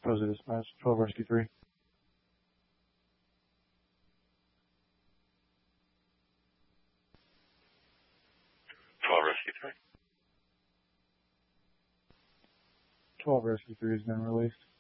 Was it dispatch? 12 Rescue 3. 12 Rescue 3. 12 Rescue 3 has been released.